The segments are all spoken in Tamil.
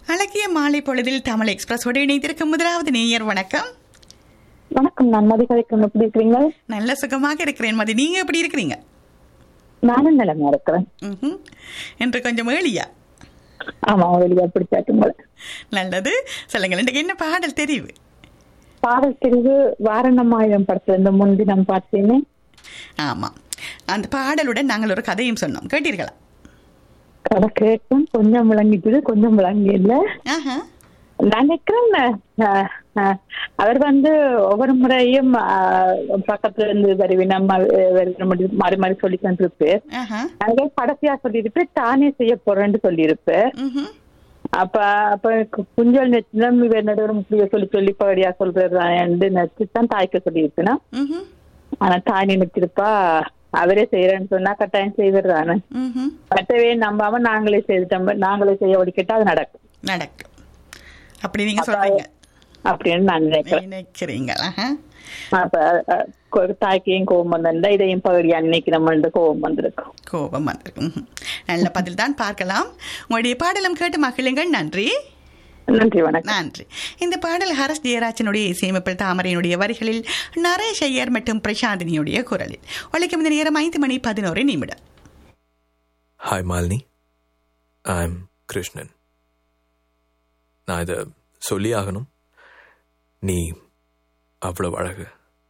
அழகிய மாலை பொழுதில் தமிழ் எக்ஸ்பிரஸோடு இணைந்திருக்கும் முதலாவது நேயர் வணக்கம். வணக்கம், நான் மதி கலைக்கணும். எப்படி இருக்கிறீங்க? நல்ல சுகமாக இருக்கிறேன் மதி, நீங்க எப்படி இருக்கிறீங்க? நானும் நிலைமை இருக்கிறேன். என்று கொஞ்சம் ஏழியா? ஆமா, வெளியா பிடிச்சாட்டுங்க. நல்லது, சொல்லுங்கள். இன்றைக்கு என்ன பாடல் தெரிவு? பாடல் தெரிவு வாரணமாயிரம் படத்துல இந்த முன்தினம் பார்த்தேனே. ஆமா, அந்த பாடலுடன் நாங்கள் ஒரு கதையும் சொன்னோம், கேட்டீர்களா? கதை கேட்கும், கொஞ்சம் விளங்கிட்டு கொஞ்சம் விளங்கி இல்ல. நினைக்கிறேன் அவர் ஒவ்வொரு முறையும் பக்கத்துல இருந்து வருவினம் மாறி மாறி சொல்லி தந்திருப்பார். கடைசியா சொல்லியிருப்பேன் தானே செய்ய போறேன்னு சொல்லியிருப்பேன். அப்ப குஞ்சல் நெச்சுதான் நடுவர் முக்கிய சொல்லி சொல்லி பகடியா சொல்றேன் நச்சுதான் தாய்க்க சொல்லியிருப்பேனா. ஆனா தாய் நினைச்சிருப்பா அவரே செய்யறேன்னு சொன்னா கட்டாயம் செய்வதுதானே. மற்றவே நம்பாம நாங்களே செய்துட்டோம், நாங்களே செய்ய ஒடிக்கிட்டா அது நடக்கும். அப்படி நீங்க சொல்றீங்க அப்படின்னு நான் நினைக்கிறீங்களா? அப்ப தாய்க்கையும் கோபம் வந்தா இதையும் பகுதியா அன்னைக்கு நம்ம கோபம் வந்திருக்கும். நல்ல பதில் தான். பார்க்கலாம். உங்களுடைய பாடலும் கேட்டு மகிழுங்கள். நன்றி. நன்றி, வணக்கம். நன்றி. இந்த பாடல் ஹரஸ் ஜெயராஜனுடைய இசையமைப்பில் தாமரையினுடைய வரிகளில் நரேஷ் ஐயர் மற்றும் பிரசாந்தினியுடைய குரலில் ஒழிக்கும். இந்த நேரம் 5:11. Hi Malini, I am Krishnan. நான் இதை சொல்லி ஆகணும். நீ அவ்வளவு அழகு.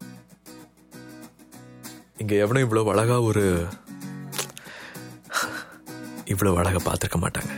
இங்க எவனும் இவ்வளவு அழகா இவ்வளவு அழகா பார்த்திருக்க மாட்டாங்க.